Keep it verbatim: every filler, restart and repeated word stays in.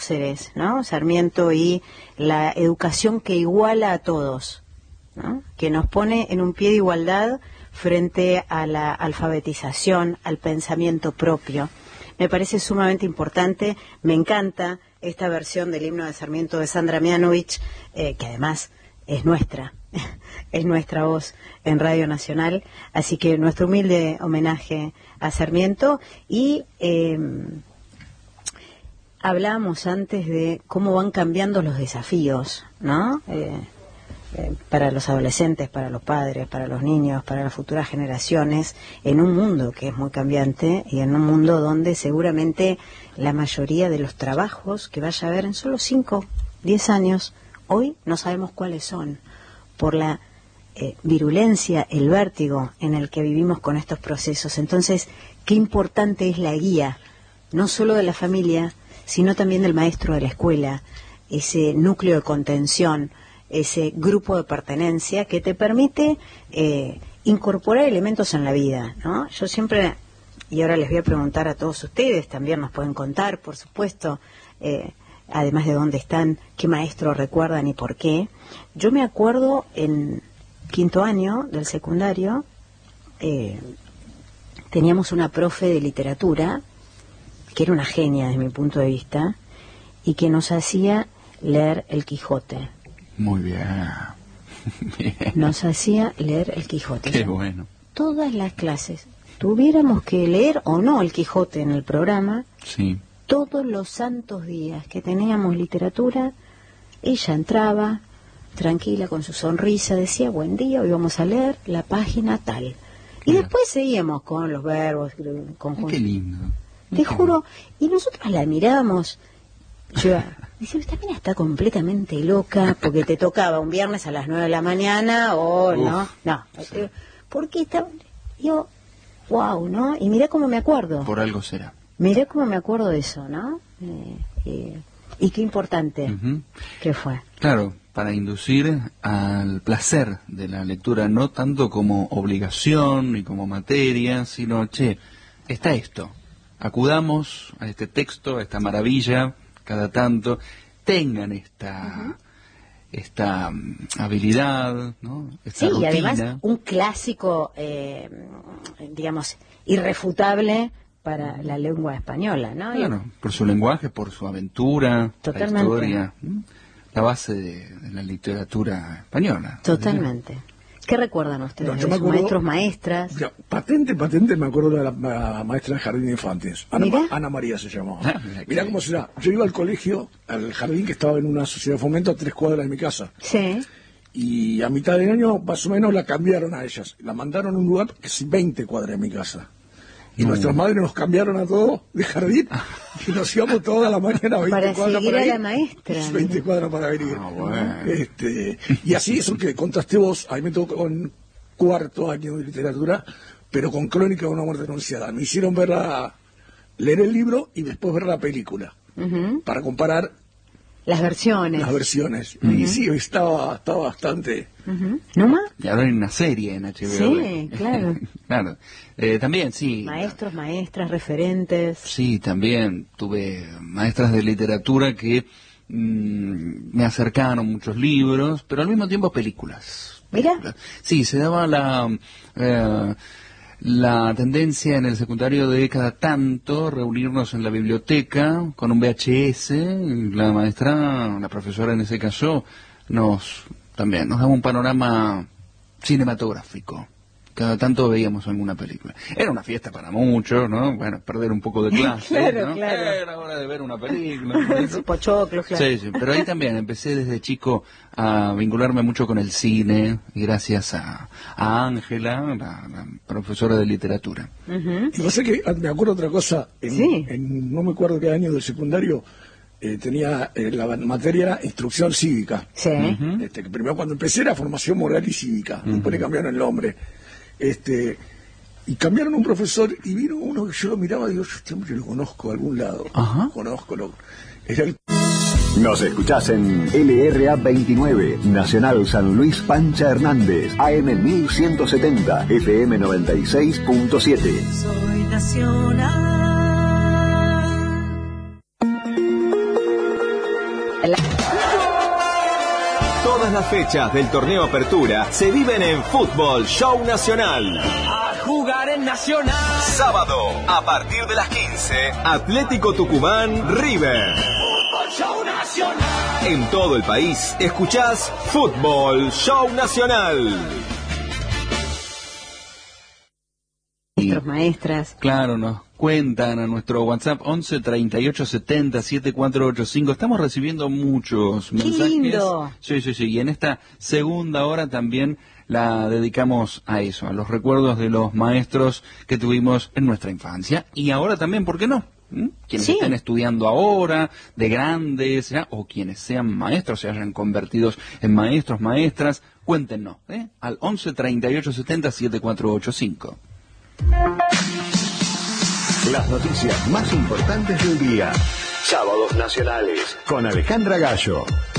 próceres, ¿no? Sarmiento y la educación que iguala a todos, ¿no? Que nos pone en un pie de igualdad frente a la alfabetización, al pensamiento propio. Me parece sumamente importante, me encanta esta versión del himno de Sarmiento de Sandra Mianovich, eh, que además es nuestra, es nuestra voz en Radio Nacional, así que nuestro humilde homenaje a Sarmiento. Y eh, hablábamos antes de cómo van cambiando los desafíos, ¿no? Eh, eh, para los adolescentes, para los padres, para los niños, para las futuras generaciones, en un mundo que es muy cambiante y en un mundo donde seguramente la mayoría de los trabajos que vaya a haber en solo cinco, diez años, hoy no sabemos cuáles son, por la eh, virulencia, el vértigo en el que vivimos con estos procesos. Entonces, qué importante es la guía, no solo de la familia, sino también del maestro de la escuela, ese núcleo de contención, ese grupo de pertenencia que te permite eh, incorporar elementos en la vida, ¿no? Yo siempre, y ahora les voy a preguntar a todos ustedes, también nos pueden contar, por supuesto, eh, además de dónde están, qué maestro recuerdan y por qué. Yo me acuerdo en quinto año del secundario, eh, teníamos una profe de literatura, que era una genia desde mi punto de vista, y que nos hacía leer El Quijote. Muy bien. Bien. Nos hacía leer El Quijote. Qué bueno. Todas las clases, tuviéramos que leer o no El Quijote en el programa, sí. Todos los santos días que teníamos literatura, ella entraba tranquila con su sonrisa, decía buen día, hoy vamos a leer la página tal. Y Mira. Después seguíamos con los verbos, conjuntos. Qué lindo. Te Qué juro, y nosotros la mirábamos. Yo decía, esta mina está completamente loca porque te tocaba un viernes a las nueve de la mañana o Uf, no, no. sí. Porque está, yo, wow, ¿no? Y mirá cómo me acuerdo. Por algo será. Mirá cómo me acuerdo de eso, ¿no? Eh, eh, y qué importante Uh-huh. que fue. Claro, para inducir al placer de la lectura, no tanto como obligación ni como materia, sino, che, está esto, acudamos a este texto, a esta maravilla, cada tanto, tengan esta... Uh-huh. esta um, habilidad, ¿no? Esta sí, rutina. Y además un clásico, eh, digamos, irrefutable para la lengua española, ¿no? Claro, por su lenguaje, por su aventura, Totalmente. la historia, ¿no? La base de, de la literatura española. Totalmente. ¿Qué recuerdan ustedes No, de yo me sus acuerdo- maestros, maestras? Ya, patente, patente, me acuerdo de la, la maestra del jardín de infantes. Ana, Mirá. Ma- Ana María se llamaba. Ah, mirá Mirá qué cómo será. Yo iba al colegio, al jardín que estaba en una sociedad de fomento a tres cuadras de mi casa. Sí. Y a mitad del año, más o menos, la cambiaron a ellas. La mandaron a un lugar que es veinte cuadras de mi casa. Y No. nuestras madres nos cambiaron a todos de jardín y nos íbamos toda la mañana a veinte Para cuadras seguir para a ir. la maestra. veinte cuadras para venir. Ah, bueno. Este, y así, eso que contaste vos, a mí me tocó en cuarto año de literatura, pero con Crónica de una muerte anunciada. Me hicieron ver la, leer el libro y después ver la película, Ujú. para comparar Las versiones. las versiones. Y sí, estaba, estaba bastante... Ujú. ¿No más? Y ahora hay una serie en H B O. Sí, claro. Claro. Eh, también, sí. Maestros, maestras, referentes. Sí, también tuve maestras de literatura que mm, me acercaron muchos libros, pero al mismo tiempo películas. Mira. Películas. Sí, se daba la... eh, la tendencia en el secundario de cada tanto reunirnos en la biblioteca con un V H S, y la maestra, la profesora en ese caso, nos también nos daba un panorama cinematográfico. Cada tanto veíamos alguna película. Era una fiesta para muchos, ¿no? Bueno, perder un poco de clase, Claro, ¿no? claro. Era hora de ver una película. ¿no? Eso. Pochoclos, claro. Sí, sí, pero ahí también empecé desde chico a vincularme mucho con el cine, y gracias a a Ángela, la, la profesora de literatura. Ujú. Y pasa que ah, me acuerdo otra cosa, en, Sí. en- no me acuerdo qué año del secundario, eh, tenía, eh, la materia era instrucción cívica. Sí. Ujú. Este, que primero cuando empecé era formación moral y cívica, después le cambiaron el nombre. Este, y cambiaron un profesor y vino uno que yo lo miraba y digo, yo este hombre lo conozco de algún lado. Ajá. Lo conozco, lo, era el Nos escuchás en L R A veintinueve, Nacional San Luis Pancha Hernández, A M mil ciento setenta, F M noventa y seis punto siete. Soy nacional. La... Todas las fechas del torneo Apertura se viven en Fútbol Show Nacional. A jugar en Nacional. Sábado, a partir de las quince, Atlético Tucumán River. Fútbol Show Nacional. En todo el país, escuchás Fútbol Show Nacional. Maestros, maestras. Claro, nos cuentan a nuestro WhatsApp once treinta y ocho setenta setenta y cuatro ochenta y cinco. Estamos recibiendo muchos mensajes. ¡Qué lindo! Sí, sí, sí. Y en esta segunda hora también la dedicamos a eso, a los recuerdos de los maestros que tuvimos en nuestra infancia. Y ahora también, ¿por qué no? ¿Mm? Quienes Sí. estén estudiando ahora, de grandes, ¿ya? O quienes sean maestros, se hayan convertido en maestros, maestras, cuéntenos, ¿eh? Al once treinta y ocho setenta setenta y cuatro ochenta y cinco. Las noticias más importantes del día. Sábados Nacionales con Alejandra Gallo.